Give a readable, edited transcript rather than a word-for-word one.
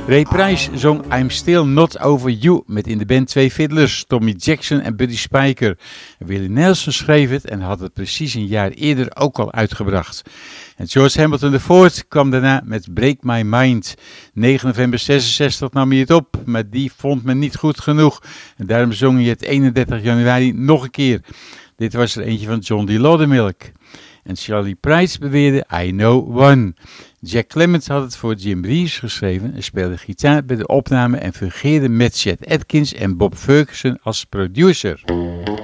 Ray Price zong I'm Still Not Over You met in de band 2 fiddlers, Tommy Jackson en Buddy Spicher. Willie Nelson schreef het en had het precies een jaar eerder ook al uitgebracht. En George Hamilton IV kwam daarna met Break My Mind. 9 november 66 nam hij het op, maar die vond men niet goed genoeg. En daarom zong hij het 31 januari nog een keer. Dit was er eentje van John D. Laudermilk. En Charlie Price beweerde I Know One. Jack Clemens had het voor Jim Reeves geschreven en speelde gitaar bij de opname en fungeerde met Chet Atkins en Bob Ferguson als producer.